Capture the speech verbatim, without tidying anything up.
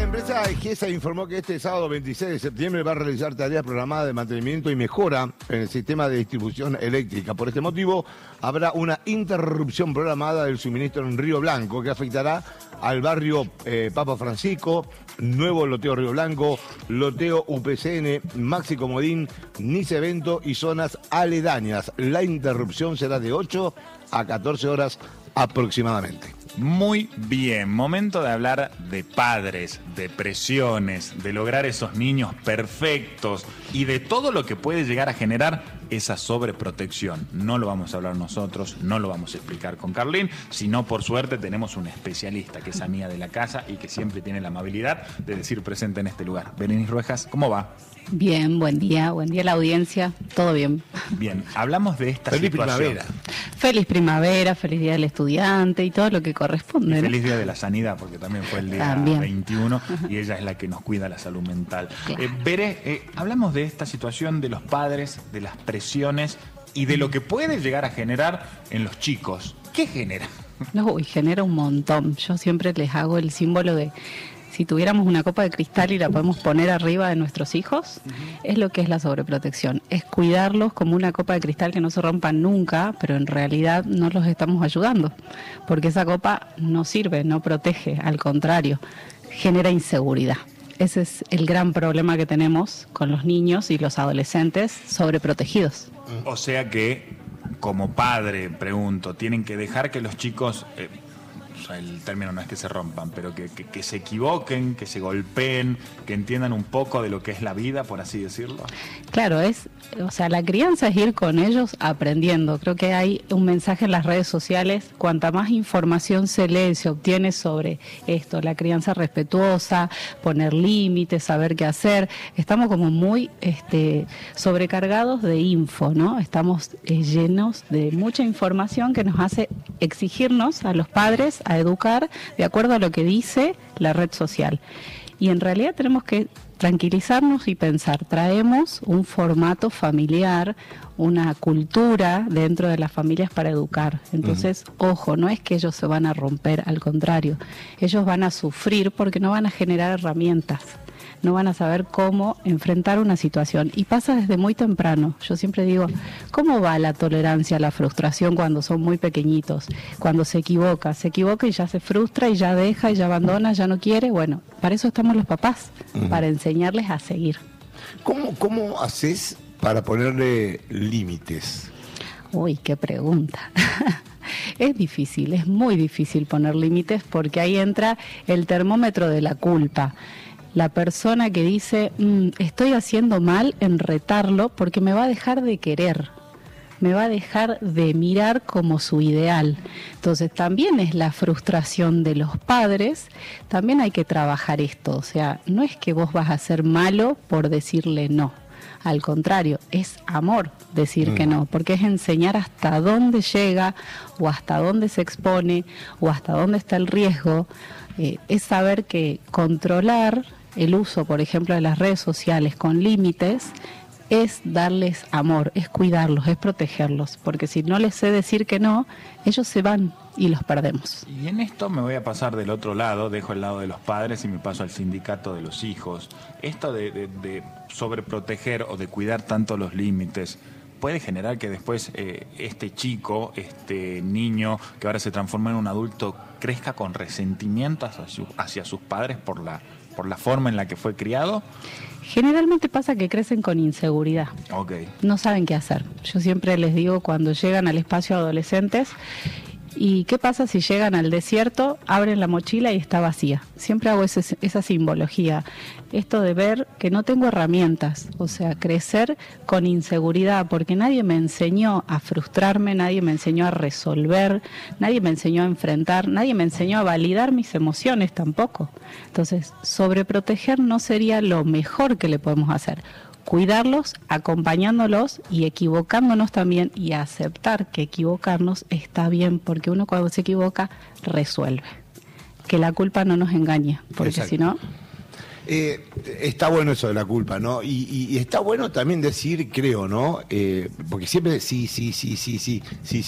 empresa Egesa informó que este sábado veintiséis de septiembre va a realizar tareas programadas de mantenimiento y mejora en el sistema de distribución eléctrica. Por este motivo, habrá una interrupción programada del suministro en Río Blanco que afectará al barrio eh, Papa Francisco, Nuevo Loteo Río Blanco, Loteo U P C N, Maxi Comodín, Nice Vento y zonas aledañas. La interrupción será de ocho a catorce horas aproximadamente. Muy bien, momento de hablar de padres, de presiones, de lograr esos niños perfectos y de todo lo que puede llegar a generar esa sobreprotección. No lo vamos a hablar nosotros, no lo vamos a explicar con Carlín, sino por suerte tenemos un especialista que es amiga de la casa y que siempre tiene la amabilidad de decir presente en este lugar. Berenice Ruejas, ¿cómo va? Bien, buen día, buen día a la audiencia, todo bien. Bien, hablamos de esta Feliz situación. primavera. Feliz primavera, feliz día del estudiante y todo lo que corresponde, Y ¿no? feliz día de la sanidad, porque también fue el día También. veintiuno y ella es la que nos cuida la salud mental. Claro. Eh, Bere, eh, hablamos de esta situación de los padres, de las presiones y de lo que puede llegar a generar en los chicos. ¿Qué genera? No, uy, genera un montón. Yo siempre les hago el símbolo de si tuviéramos una copa de cristal y la podemos poner arriba de nuestros hijos, uh-huh. Es lo que es la sobreprotección. Es cuidarlos como una copa de cristal que no se rompa nunca, pero en realidad no los estamos ayudando, porque esa copa no sirve, no protege, al contrario, genera inseguridad. Ese es el gran problema que tenemos con los niños y los adolescentes sobreprotegidos. O sea que, como padre, pregunto, tienen que dejar que los chicos... Eh, O sea, el término no es que se rompan, pero que, que, que se equivoquen, que se golpeen, que entiendan un poco de lo que es la vida, por así decirlo. Claro, es, o sea, la crianza es ir con ellos aprendiendo. Creo que hay un mensaje en las redes sociales, cuanta más información se lee, se obtiene sobre esto, la crianza respetuosa, poner límites, saber qué hacer. Estamos como muy este, sobrecargados de info, ¿no? Estamos eh, llenos de mucha información que nos hace exigirnos a los padres a educar de acuerdo a lo que dice la red social. Y en realidad tenemos que tranquilizarnos y pensar, traemos un formato familiar, una cultura dentro de las familias para educar. Entonces, uh-huh. ojo, no es que ellos se van a romper, al contrario, ellos van a sufrir porque no van a generar herramientas. No van a saber cómo enfrentar una situación. Y pasa desde muy temprano. Yo siempre digo, ¿cómo va la tolerancia a la frustración cuando son muy pequeñitos? Cuando se equivoca, se equivoca y ya se frustra y ya deja y ya abandona, ya no quiere. Bueno, para eso estamos los papás, uh-huh. para enseñarles a seguir. ¿Cómo, cómo haces para ponerle límites? Uy, qué pregunta. Es difícil, es muy difícil poner límites porque ahí entra el termómetro de la culpa. La persona que dice, mmm, estoy haciendo mal en retarlo porque me va a dejar de querer, me va a dejar de mirar como su ideal. Entonces también es la frustración de los padres, también hay que trabajar esto. O sea, no es que vos vas a ser malo por decirle no. Al contrario, es amor decir mm. que no, porque es enseñar hasta dónde llega o hasta dónde se expone o hasta dónde está el riesgo. Eh, es saber que controlar el uso, por ejemplo, de las redes sociales con límites es darles amor, es cuidarlos, es protegerlos, porque si no les sé decir que no, ellos se van y los perdemos. Y en esto me voy a pasar del otro lado, dejo el lado de los padres y me paso al sindicato de los hijos. Esto de, de, de sobreproteger o de cuidar tanto los límites puede generar que después eh, este chico, este niño que ahora se transforma en un adulto, crezca con resentimiento hacia, su, hacia sus padres por la, por la forma en la que fue criado. Generalmente pasa que crecen con inseguridad. Okay. No saben qué hacer. Yo siempre les digo cuando llegan al espacio adolescentes, ¿y qué pasa si llegan al desierto, abren la mochila y está vacía? Siempre hago ese, esa simbología. Esto de ver que no tengo herramientas, o sea, crecer con inseguridad, porque nadie me enseñó a frustrarme, nadie me enseñó a resolver, nadie me enseñó a enfrentar, nadie me enseñó a validar mis emociones tampoco. Entonces, sobreproteger no sería lo mejor que le podemos hacer. Cuidarlos, acompañándolos y equivocándonos también y aceptar que equivocarnos está bien, porque uno cuando se equivoca resuelve. Que la culpa no nos engañe, porque si no... Eh, está bueno eso de la culpa, ¿no? Y, y, y está bueno también decir, creo, ¿no? Eh, porque siempre sí, sí, sí, sí, sí, sí, sí.